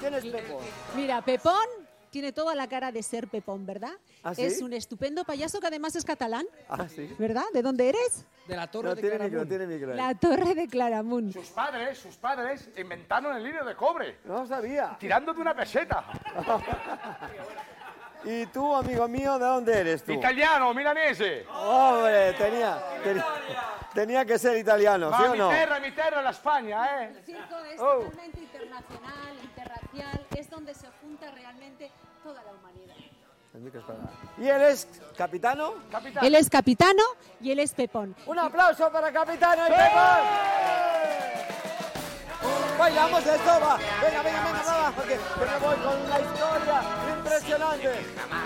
¿Quién es Pepón? Mira, Pepón tiene toda la cara de ser Pepón, ¿verdad? ¿Ah, sí? Es un estupendo payaso que además es catalán, Ah, sí. ¿verdad? ¿De dónde eres? De la Torre No de tiene Claramunt. micro, tiene micro. La Torre de Claramunt. Sus padres inventaron el hilo de cobre, No sabía. tirando de una peseta. ¿Y tú, amigo mío, de dónde eres tú? Italiano, milanese. Hombre, tenía que ser italiano, ¿sí o no? Mi terra, la España, El circo es Oh. totalmente internacional, interracial, es donde se junta realmente toda la humanidad. El micro es para- ¿Y él es capitano? Capitán. Él es capitano y él es Pepón. Un aplauso para capitano y Pepón. Bailamos esto, va. Venga, va, porque me voy con una historia impresionante.